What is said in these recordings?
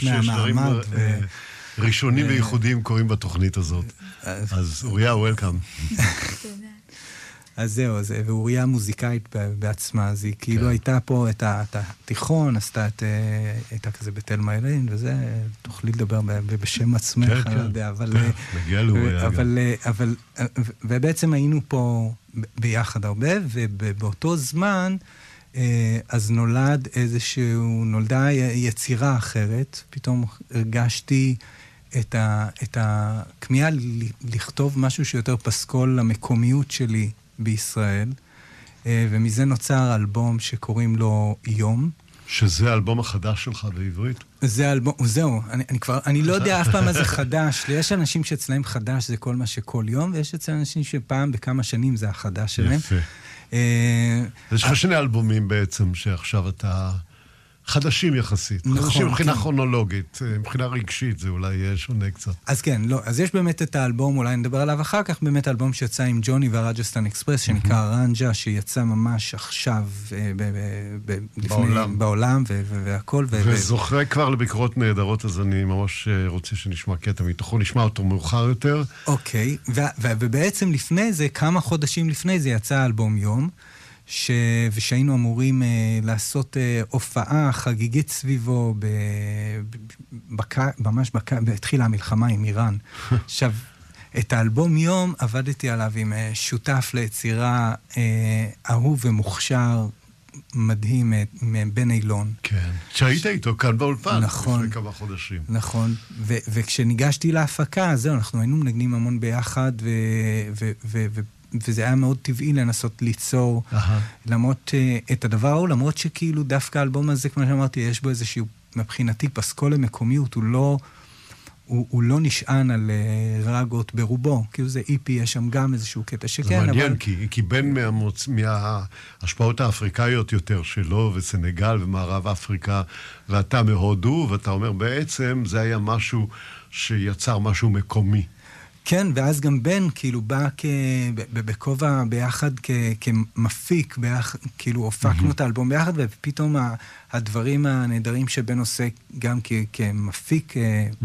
מהמעמד. ראשונים וייחודיים קוראים בתוכנית הזאת. אז אוריה, וולקאם. אז זהו, ואוריה מוזיקאית בעצמה, אז היא כאילו הייתה פה את התיכון, עשתה הייתה כזה בתל מיילין, וזה, תוכלי לדבר בשם עצמך, אני לא יודע, אבל... מגיע לאוריה. ובעצם היינו פה ביחד הרבה, ובאותו זמן, אז נולדה יצירה אחרת, פתאום הרגשתי את הכמיהה לכתוב משהו שיותר פסקול למקומיות שלי בישראל, ומזה נוצר אלבום שקוראים לו יום. שזה האלבום החדש שלך בעברית? זה אלבום, זהו, אני לא יודע אף פעם מה זה חדש, יש אנשים שאצלהם חדש זה כל מה שכל יום, ויש אצל אנשים שפעם בכמה שנים זה החדש שלהם. יפה. יש לך שני אלבומים בעצם שעכשיו אתה... חדשים יחסית. נכון, חדשים מבחינה כרונולוגית, מבחינה רגשית, זה אולי יהיה שונה קצת. אז כן, לא, אז יש באמת את האלבום, אולי נדבר עליו אחר כך, באמת האלבום שיצא עם ג'וני והרג'סטן אקספרס, שנקרא רנג'ה, שיצא ממש עכשיו בעולם והכל. וזוכרי כבר לביקורות נהדרות, אז אני ממש רוצה שנשמע קטע מתוכו, נשמע אותו מאוחר יותר. אוקיי, ובעצם לפני זה, כמה חודשים לפני זה יצא אלבום יום, ושהיינו אמורים לעשות הופעה חגיגית סביבו ממש התחילה המלחמה עם איראן. עכשיו, את האלבום יום עבדתי עליו עם שותף ליצירה אהוב ומוכשר מדהים מבן אילון. כן, שהיית איתו כאן באולפן. נכון. לפני כמה חודשים. נכון, וכשניגשתי להפקה, זהו, אנחנו היינו מנגנים המון ביחד, וזה היה מאוד טבעי לנסות ליצור, למרות את הדבר ההוא, למרות שכאילו דווקא האלבום הזה, כמו שאמרתי, יש בו איזשהו, מבחינתי, פסקול למקומיות, הוא לא נשען על רגות ברובו, כאילו זה EP, יש שם גם איזשהו קטע שכן, זה מעניין, כי בין מההשפעות האפריקאיות יותר שלו, וסנגל ומערב אפריקה, ואתה מהודו, ואתה אומר בעצם, זה היה משהו שיצר משהו מקומי. כן, ואז גם בן כאילו בא בכובע ביחד כמפיק, כאילו הופקנו את האלבום ביחד, ופתאום הדברים הנהדרים שבן עושה גם כמפיק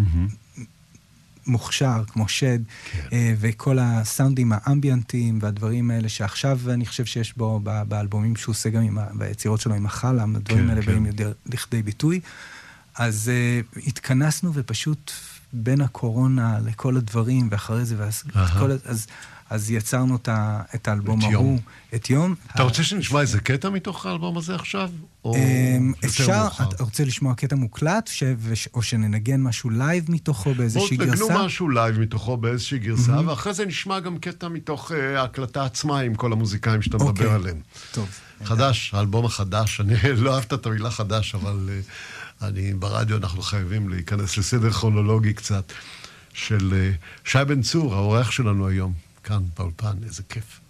מוכשר, כמו שד, וכל הסאונדים האמביאנטיים והדברים האלה שעכשיו אני חושב שיש בו באלבומים שהוא עושה גם ביצירות שלו עם החלם, הדברים האלה באים יותר לכדי ביטוי. אז התכנסנו ופשוט בין הקורונה לכל הדברים, ואחרי זה, אז יצרנו את האלבום ההוא, את יום. אתה רוצה שנשמע איזה קטע מתוך האלבום הזה עכשיו? אפשר, אתה רוצה לשמוע קטע מוקלט, או שננגן משהו לייב מתוכו באיזושהי גרסה? בואו תנגנו משהו לייב מתוכו באיזושהי גרסה, ואחרי זה נשמע גם קטע מתוך ההקלטה עצמה עם כל המוזיקאים שאתה מדבר עליהם. טוב. חדש, האלבום החדש, אני לא אהבת את המילה חדש, אבל ברדיו אנחנו חייבים להיכנס לסדר כרונולוגי קצת של שי בן צור, האורח שלנו היום, כאן באולפן, איזה כיף.